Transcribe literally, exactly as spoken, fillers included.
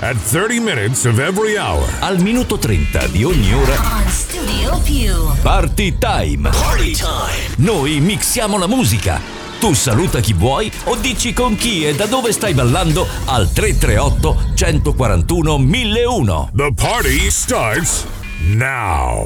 at thirty minutes of every hour. Al minuto trenta di ogni ora. On Studio Più. Party Time. Party Time. Noi mixiamo la musica. Tu saluta chi vuoi o dici con chi e da dove stai ballando al tre tre otto, uno quattro uno, mille uno. The party starts now.